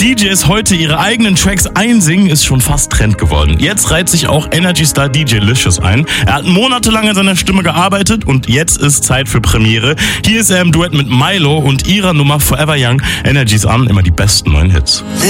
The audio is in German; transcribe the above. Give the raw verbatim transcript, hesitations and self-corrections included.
D Js heute ihre eigenen Tracks einsingen, ist schon fast Trend geworden. Jetzt reiht sich auch Energy-Star D J Licious ein. Er hat monatelang an seiner Stimme gearbeitet und jetzt ist Zeit für Premiere. Hier ist er im Duett mit Milo und ihrer Nummer Forever Young. Energy's an, immer die besten neuen Hits.